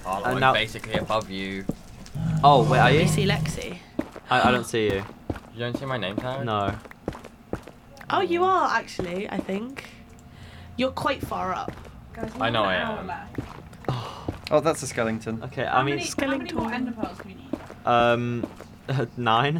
Arlo, I'm now... basically above you. Oh, wait, are You you? see Lexi? I don't see you. You don't see my name tag? No. Oh, you are actually, I think. You're quite far up. Guys, I know I an hour am. left. Oh, that's a skeleton. Okay, How I mean... many more ender pearls do we need? 9.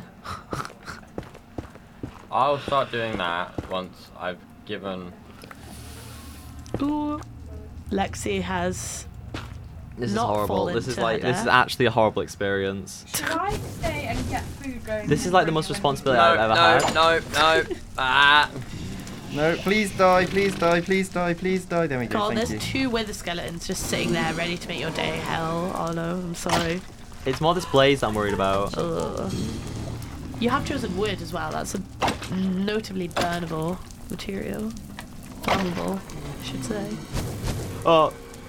I'll start doing that once I've given... Ooh. Lexi has... This is Not horrible. fall This is into like her this is death. actually a horrible experience. Should I stay and get food going? This is and like the bring most it when responsibility we- I've ever had. No. Ah. No, please die, please die, please die, please die. There we go, God, thank there's you. 2 wither skeletons just sitting there ready to make your day hell. Oh no, I'm sorry. It's more this blaze I'm worried about. Ugh. You have chosen wood as well. That's a notably burnable material. Flammable, I should say. Oh.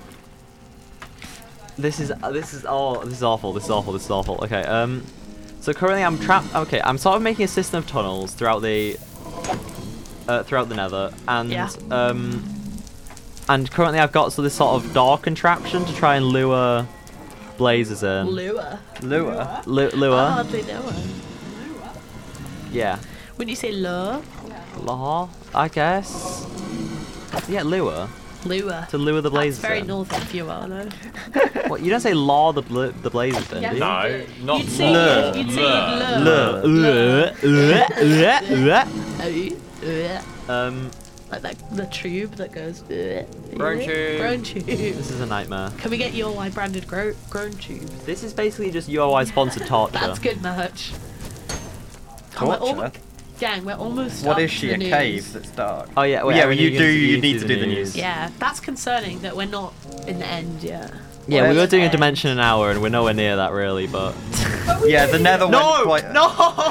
This is awful. This is awful. Okay, so currently I'm trapped. Okay, I'm sort of making a system of tunnels throughout the Nether, and Yeah. and currently I've got this sort of door contraption to try and lure blazes in. Lure. Lure? Lure. I hardly know her. Yeah. Wouldn't you say lure? Law, I guess. Yeah, lure. Lure. To lure the blazes That's very in. northern of you, Arlo. What, you don't say law the blazes in, Yes. do you? No, not You'd say lure. you'd say Lure. lure. Um, Like the tube that goes. Grown tube. Grown tube. this is a nightmare. Can we get UOI branded grown tube? This is basically just UOI sponsored torture. That's good merch. Oh, we're Torture? Gang, we're almost. What up is to she, the a news. cave that's dark? Oh yeah, wait, yeah, Aaron, you you're do. gonna- You need to do the news. Yeah, that's concerning that we're not in the end yet. Yeah, Well, we were it's- doing a dimension an hour and we're nowhere near that really, but... Yeah, the Nether went quite. No!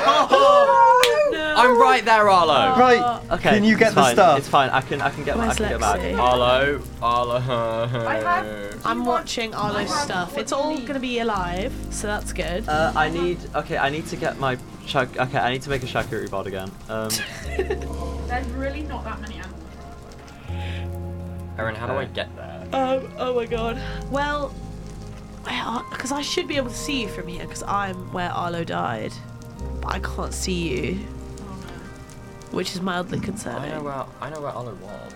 I'm right there, Arlo. Right. Okay, Can you get it's the fine, stuff? It's fine, I can get Where's back. Lexi? Arlo. I have- I'm watching Arlo's I have stuff. what It's you all need. gonna be alive, so that's good. I need to get my... I need to make a charcuterie board again. There's really not that many animals. Aaron, how do I get there? Oh my god. Well, because I should be able to see you from here, because I'm where Arlo died. But I can't see you, which is mildly concerning. I know where Arlo was.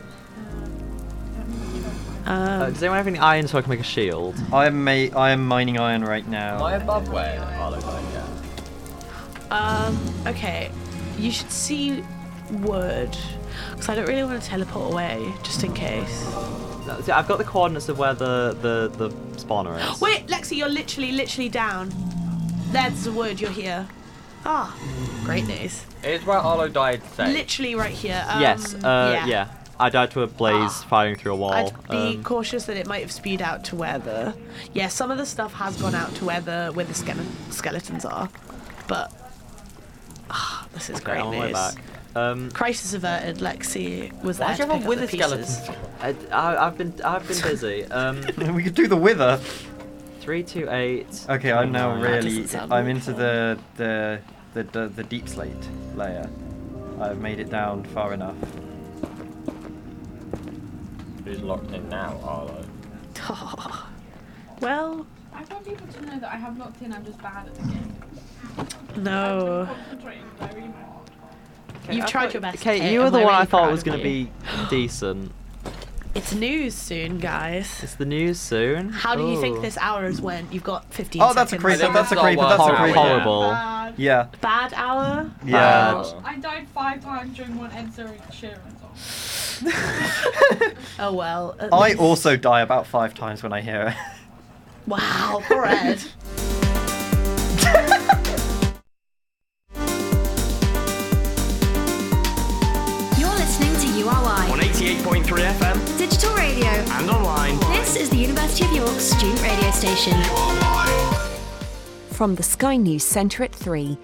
does anyone have any iron so I can make a shield? I am mining iron right Am now. I above where Arlo died? Yeah. Okay. You should see wood, because I don't really want to teleport away, just in case. No, see, I've got the coordinates of where the spawner is. Wait, Lexi, you're literally down. There's the wood. You're here. Ah, great news. It's where Arlo died, say. Literally right here. Yes, yeah. I died to a blaze firing through a wall. I'd be cautious that it might have spewed out to where the... Yeah, some of the stuff has gone out to where the skeletons are. But... this is Okay, great on my way news. back. Crisis averted. Lexi was there Why do to you have pick a up the wither pieces. skeleton? I've been busy. We could do the wither. 3, 2, 8. Okay, I'm now Nine. really. doesn't sound I'm into awful. the deep slate layer. I've made it down far enough. Who's locked in now, Arlo? Well, I want people to know that I have locked in. I'm just bad at the game. no. I'm concentrating very hard. You've tried your best. Okay, Kate, you were and the we're one I really thought proud was of going to you. be decent. It's news soon, guys. It's the news soon. How do you think Ooh. this hour has went? You've got 15 Oh, that's a seconds. creeper. think That's a that's creeper. not That's a worth it. creeper. Horrible. Bad. Yeah. Bad hour? Yeah. I died 5 times during one Ed Sheeran song. Oh well. at I least- also die about 5 times when I hear it. Wow, poor Ed. You're listening to URY On 88.3 FM Digital Radio. and online. This is the University of York student radio station. From the Sky News Centre at 3,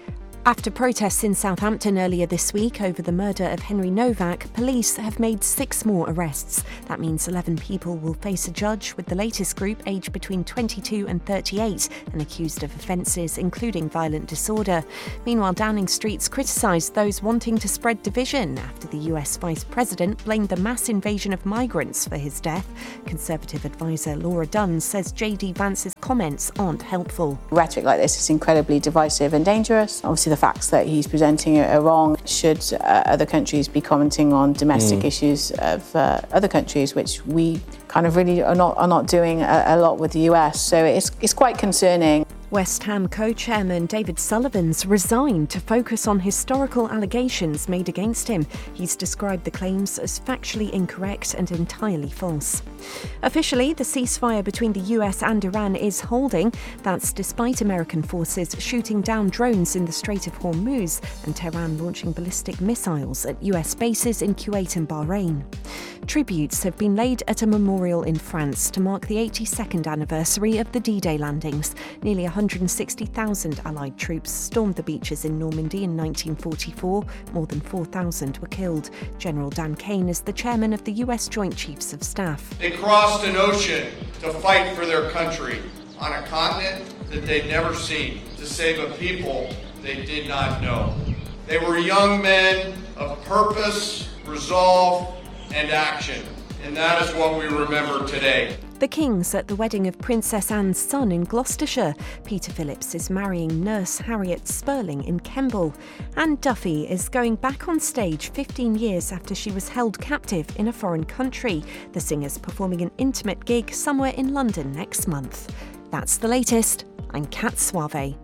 After protests in Southampton earlier this week over the murder of Henry Novak, police have made 6 more arrests. That means 11 people will face a judge, with the latest group aged between 22 and 38 and accused of offences including violent disorder. Meanwhile, Downing Street's criticised those wanting to spread division after the US Vice President blamed the mass invasion of migrants for his death. Conservative advisor Laura Dunn says JD Vance's comments aren't helpful. Rhetoric like this is incredibly divisive and dangerous. Obviously, the facts that he's presenting are wrong. Should other countries be commenting on domestic issues of other countries, which we kind of really are not doing a lot with the US. So it's quite concerning. West Ham co-chairman David Sullivan's resigned to focus on historical allegations made against him. He's described the claims as factually incorrect and entirely false. Officially, the ceasefire between the US and Iran is holding. That's despite American forces shooting down drones in the Strait of Hormuz and Tehran launching ballistic missiles at US bases in Kuwait and Bahrain. Tributes have been laid at a memorial in France to mark the 82nd anniversary of the D-Day landings. Nearly 160,000 Allied troops stormed the beaches in Normandy in 1944. More than 4,000 were killed. General Dan Kane is the chairman of the US Joint Chiefs of Staff. They crossed an ocean to fight for their country on a continent that they'd never seen, to save a people they did not know. They were young men of purpose, resolve, and action, and that is what we remember today. The King's at the wedding of Princess Anne's son in Gloucestershire. Peter Phillips is marrying nurse Harriet Spurling in Kemble. Anne Duffy is going back on stage 15 years after she was held captive in a foreign country. The singer's performing an intimate gig somewhere in London next month. That's the latest. I'm Kat Suave.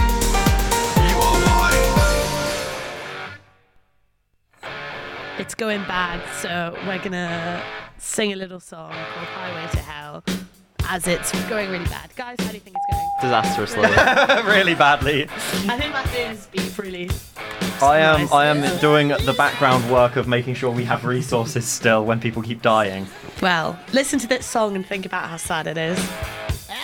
It's going bad, so we're gonna sing a little song called Highway to Hell as it's going really bad. Guys, how do you think it's going? Disastrously. Really badly. I think Matthew's beat really. I am doing the background work of making sure we have resources still when people keep dying. Well, listen to this song and think about how sad it is.